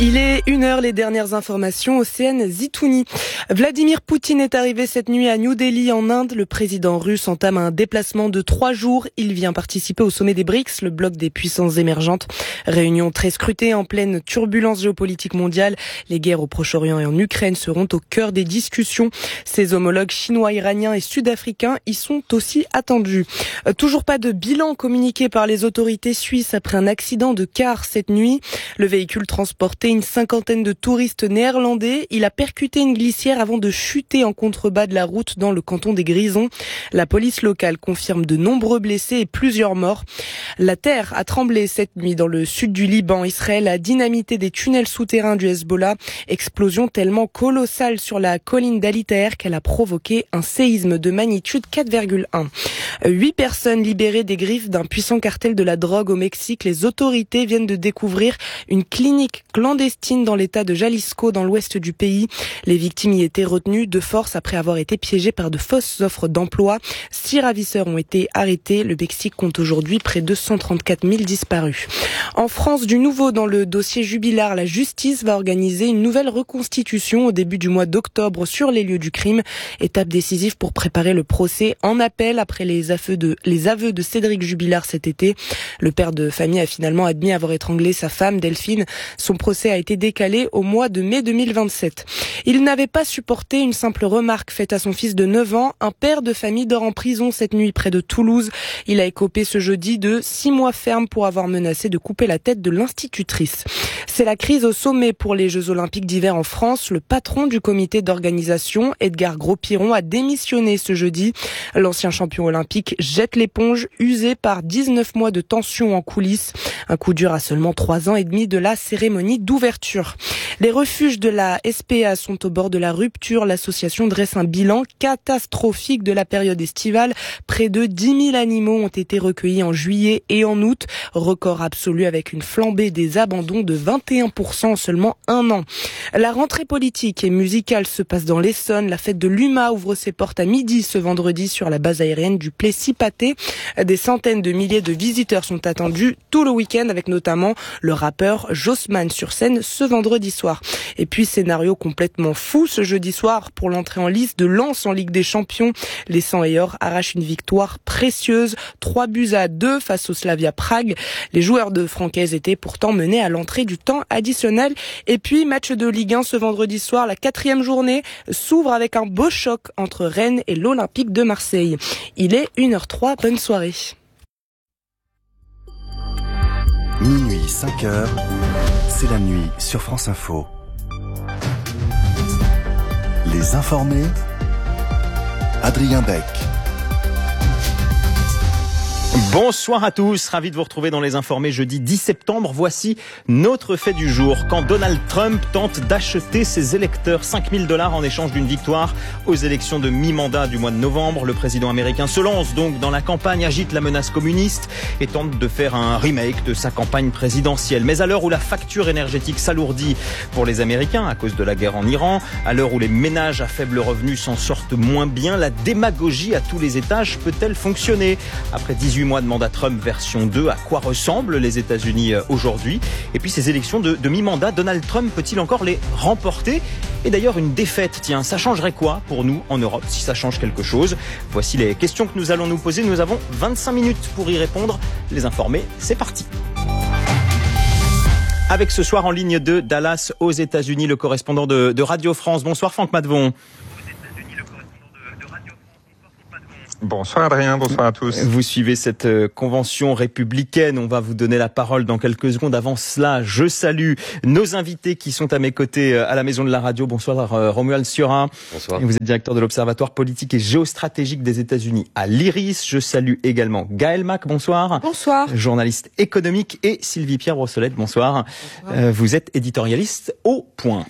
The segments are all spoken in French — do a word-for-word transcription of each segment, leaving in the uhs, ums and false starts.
Il est une heure, les dernières informations, Océane Zitouni. Vladimir Poutine est arrivé cette nuit à New Delhi en Inde. Le président russe entame un déplacement de trois jours. Il vient participer au sommet des B R I C S, le bloc des puissances émergentes. Réunion très scrutée en pleine turbulence géopolitique mondiale. Les guerres au Proche-Orient et en Ukraine seront au cœur des discussions. Ses homologues chinois, iraniens et sud-africains y sont aussi attendus. Euh, toujours pas de bilan communiqué par les autorités suisses après un accident de car cette nuit. Le véhicule transportait une cinquantaine de touristes néerlandais. Il a percuté une glissière avant de chuter en contrebas de la route dans le canton des Grisons. La police locale confirme de nombreux blessés et plusieurs morts. La terre a tremblé cette nuit dans le sud du Liban. Israël a dynamité des tunnels souterrains du Hezbollah. Explosion tellement colossale sur la colline d'Ali Taher qu'elle a provoqué un séisme de magnitude quatre virgule un. Huit personnes libérées des griffes d'un puissant cartel de la drogue au Mexique. Les autorités viennent de découvrir une clinique clandestine dans l'état de Jalisco, dans l'ouest du pays. Les victimes y étaient retenues de force après avoir été piégées par de fausses offres d'emploi. Six ravisseurs ont été arrêtés. Le Mexique compte aujourd'hui près de cent trente-quatre mille disparus. En France, du nouveau dans le dossier Jubilard, la justice va organiser une nouvelle reconstitution au début du mois d'octobre sur les lieux du crime. Étape décisive pour préparer le procès en appel après les aveux de, les aveux de Cédric Jubilard cet été. Le père de famille a finalement admis avoir étranglé sa femme, Delphine. Son procès a été décalé au mois de mai deux mille vingt-sept. Il n'avait pas supporté une simple remarque faite à son fils de neuf ans. Un père de famille dort en prison cette nuit près de Toulouse. Il a écopé ce jeudi de six mois ferme pour avoir menacé de couper la tête de l'institutrice. C'est la crise au sommet pour les Jeux Olympiques d'hiver en France. Le patron du comité d'organisation, Edgar Gros-Piron, a démissionné ce jeudi. L'ancien champion olympique jette l'éponge, usé par dix-neuf mois de tension en coulisses. Un coup dur à seulement trois ans et demi de la cérémonie d'ouverture. Les refuges de la S P A sont au bord de la rupture. L'association dresse un bilan catastrophique de la période estivale. Près de dix mille animaux ont été recueillis en juillet et en août. Record absolu avec une flambée des abandons de vingt et un pour cent en seulement un an. La rentrée politique et musicale se passe dans l'Essonne. La fête de l'U M A ouvre ses portes à midi ce vendredi sur la base aérienne du Plessis-Pathé. Des centaines de milliers de visiteurs sont attendus tout le week-end avec notamment le rappeur Jossman sur scène ce vendredi soir. Et puis scénario complètement fou ce jeudi soir pour l'entrée en lice de Lens en Ligue des Champions. Les cent et or arrachent une victoire précieuse, trois buts à deux face au Slavia Prague. Les joueurs de Francaise étaient pourtant menés à l'entrée du temps additionnel. Et puis match de Ligue un ce vendredi soir, la quatrième journée s'ouvre avec un beau choc entre Rennes et l'Olympique de Marseille. Il est une heure trois, bonne soirée. Minuit, cinq heures, c'est la nuit sur France Info. Les informés, Adrien Beck. Bonsoir à tous, ravi de vous retrouver dans les informés jeudi dix septembre. Voici notre fait du jour. Quand Donald Trump tente d'acheter ses électeurs cinq mille dollars en échange d'une victoire aux élections de mi-mandat du mois de novembre, le président américain se lance donc dans la campagne, agite la menace communiste et tente de faire un remake de sa campagne présidentielle. Mais à l'heure où la facture énergétique s'alourdit pour les Américains à cause de la guerre en Iran, à l'heure où les ménages à faible revenu s'en sortent moins bien, la démagogie à tous les étages peut-elle fonctionner? Après dix-huit mois de mandat Trump version deux, à quoi ressemblent les États-Unis aujourd'hui? Et puis ces élections de, de mi-mandat, Donald Trump peut-il encore les remporter? Et d'ailleurs une défaite, tiens, ça changerait quoi pour nous en Europe si ça change quelque chose? Voici les questions que nous allons nous poser. Nous avons vingt-cinq minutes pour y répondre. Les informés, c'est parti. Avec ce soir en ligne de Dallas aux États-Unis, le correspondant de, de Radio France. Bonsoir Franck Madvon. Bonsoir Adrien, bonsoir à tous. Vous suivez cette convention républicaine, on va vous donner la parole dans quelques secondes. Avant cela, je salue nos invités qui sont à mes côtés à la Maison de la Radio. Bonsoir Romuald Sciorra. Bonsoir. Vous êtes directeur de l'Observatoire politique et géostratégique des États-Unis à l'Iris. Je salue également Gaël Mac, bonsoir. Bonsoir. Journaliste économique, et Sylvie-Pierre Brossolette, bonsoir. bonsoir. Euh, vous êtes éditorialiste au Point.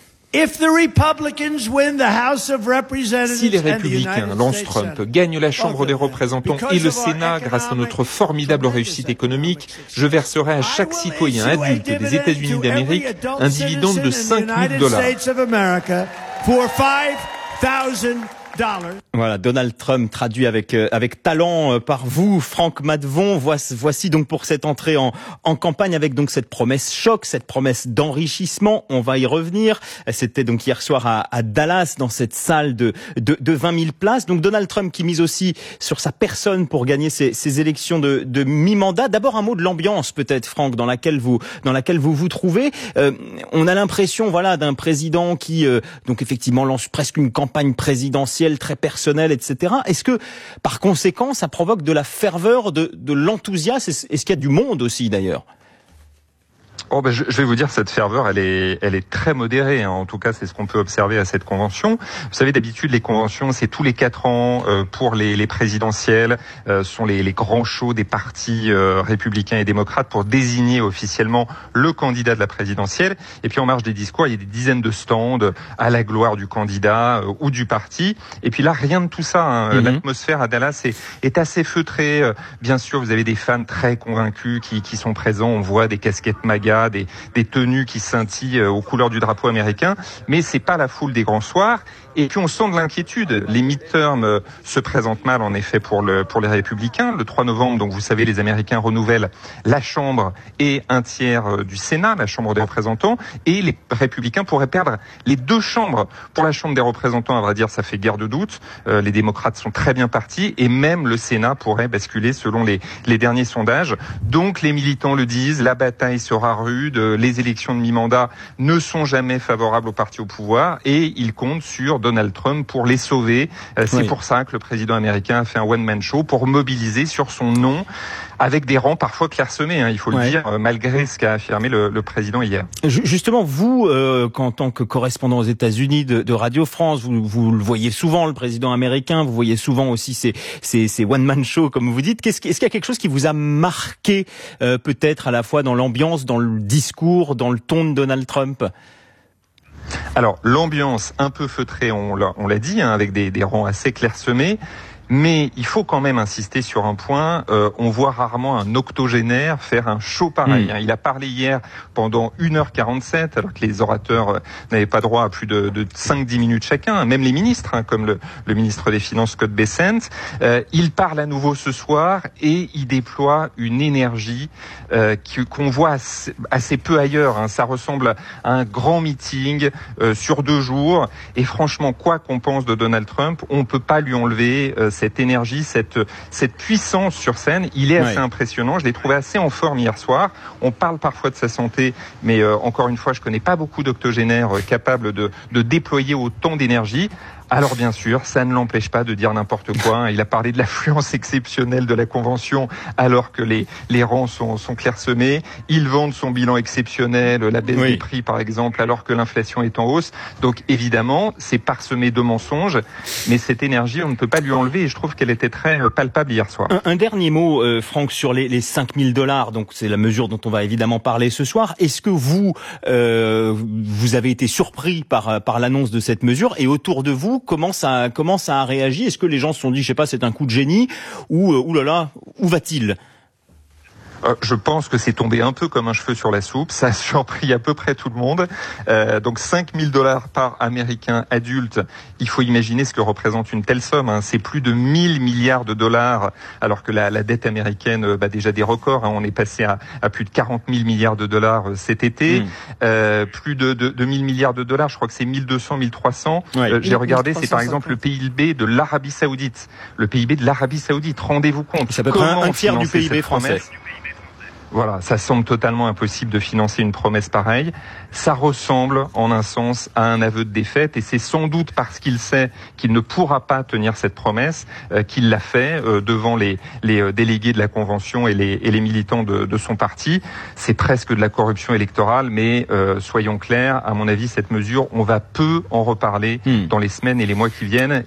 Si les Républicains lancent Trump, gagnent la Chambre des représentants et le Sénat grâce à notre formidable réussite économique, je verserai à chaque citoyen adulte des États-Unis d'Amérique un dividende de cinq mille dollars. Voilà, Donald Trump traduit avec euh, avec talent euh, par vous, Franck Maddevon. Voici, voici donc pour cette entrée en en campagne avec donc cette promesse choc, cette promesse d'enrichissement. On va y revenir. C'était donc hier soir à, à Dallas, dans cette salle de de, de vingt mille places. Donc Donald Trump qui mise aussi sur sa personne pour gagner ces, ces élections de, de mi-mandat. D'abord un mot de l'ambiance peut-être, Franck, dans laquelle vous dans laquelle vous vous trouvez. Euh, on a l'impression, voilà, d'un président qui euh, donc effectivement lance presque une campagne présidentielle très personnelle, et cetera. Est-ce que, par conséquent, ça provoque de la ferveur, de, de l'enthousiasme? Est-ce qu'il y a du monde aussi, d'ailleurs? Oh ben je, je vais vous dire, cette ferveur, elle est, elle est très modérée. Hein. En tout cas, c'est ce qu'on peut observer à cette convention. Vous savez, d'habitude, les conventions, c'est tous les quatre ans euh, pour les, les présidentielles. Euh, sont les, les grands shows des partis euh, républicains et démocrates pour désigner officiellement le candidat de la présidentielle. Et puis, en marge des discours, il y a des dizaines de stands à la gloire du candidat euh, ou du parti. Et puis là, rien de tout ça. Hein. Mm-hmm. L'atmosphère à Dallas est, est assez feutrée. Euh, bien sûr, vous avez des fans très convaincus qui, qui sont présents. On voit des casquettes MAGA, Des, des tenues qui scintillent aux couleurs du drapeau américain, mais c'est pas la foule des grands soirs. Et puis on sent de l'inquiétude. Les midterms se présentent mal en effet pour le pour les républicains. Le trois novembre, donc vous savez, les Américains renouvellent la Chambre et un tiers du Sénat, la Chambre des représentants, et les républicains pourraient perdre les deux chambres. Pour la Chambre des représentants, à vrai dire, ça fait guère de doute. Euh, les démocrates sont très bien partis, et même le Sénat pourrait basculer selon les les derniers sondages. Donc les militants le disent, la bataille sera rude. Les élections de mi-mandat ne sont jamais favorables au parti au pouvoir, et ils comptent sur Donald Trump pour les sauver. C'est oui. pour ça que le président américain a fait un one-man show pour mobiliser sur son nom, avec des rangs parfois clairsemés, hein, il faut le ouais. dire, malgré ce qu'a affirmé le, le président hier. Justement, vous, euh, en tant que correspondant aux États-Unis de, de Radio France, vous, vous le voyez souvent, le président américain, vous voyez souvent aussi ces, ces, ces one-man shows, comme vous dites. Qu'est-ce, est-ce qu'il y a quelque chose qui vous a marqué, euh, peut-être à la fois dans l'ambiance, dans le discours, dans le ton de Donald Trump? Alors, l'ambiance un peu feutrée, on l'a, on l'a dit, hein, avec des, des rangs assez clairsemés. Mais il faut quand même insister sur un point, euh, on voit rarement un octogénaire faire un show pareil. Mmh. Hein. Il a parlé hier pendant une heure quarante-sept, alors que les orateurs euh, n'avaient pas droit à plus de, de cinq à dix minutes chacun, même les ministres, hein, comme le, le ministre des Finances Scott Bessent. Euh, il parle à nouveau ce soir et il déploie une énergie euh, qui, qu'on voit assez, assez peu ailleurs. Hein. Ça ressemble à un grand meeting euh, sur deux jours. Et franchement, quoi qu'on pense de Donald Trump, on peut pas lui enlever euh, cette énergie, cette cette puissance sur scène. Il est assez ouais. impressionnant. Je l'ai trouvé assez en forme hier soir. On parle parfois de sa santé, mais euh, encore une fois, je connais pas beaucoup d'octogénaires euh, capables de de déployer autant d'énergie. Alors bien sûr, ça ne l'empêche pas de dire n'importe quoi. Il a parlé de l'affluence exceptionnelle de la convention alors que les les rangs sont sont clairsemés. Il vante son bilan exceptionnel, la baisse oui. des prix par exemple, alors que l'inflation est en hausse. Donc évidemment, c'est parsemé de mensonges, mais cette énergie, on ne peut pas lui enlever et je trouve qu'elle était très palpable hier soir. Un, un dernier mot, euh, Franck, sur les, les cinq mille dollars. Donc c'est la mesure dont on va évidemment parler ce soir. Est-ce que vous euh, vous avez été surpris par par l'annonce de cette mesure et autour de vous, comment ça, comment ça a réagi? Est-ce que les gens se sont dit, je sais pas, c'est un coup de génie ou, euh, oulala, où va-t-il? Euh, je pense que c'est tombé un peu comme un cheveu sur la soupe. Ça a surpris à peu près tout le monde. Euh, donc cinq mille dollars par Américain adulte. Il faut imaginer ce que représente une telle somme. Hein. C'est plus de mille milliards de dollars, alors que la, la dette américaine bat déjà des records. Hein. On est passé à, à plus de quarante mille milliards de dollars cet été. Mmh. Euh, plus de, de, de mille milliards de dollars. Je crois que c'est mille deux cents, mille trois cents. Ouais. Euh, j'ai regardé, c'est par exemple le P I B de l'Arabie Saoudite. Le P I B de l'Arabie Saoudite. Rendez-vous compte. C'est à peu près un, un tiers du P I B français. Voilà, ça semble totalement impossible de financer une promesse pareille. Ça ressemble, en un sens, à un aveu de défaite, et c'est sans doute parce qu'il sait qu'il ne pourra pas tenir cette promesse euh, qu'il l'a fait euh, devant les, les euh, délégués de la Convention et les, et les militants de, de son parti. C'est presque de la corruption électorale, mais euh, soyons clairs, à mon avis, cette mesure, on va peu en reparler mmh. dans les semaines et les mois qui viennent.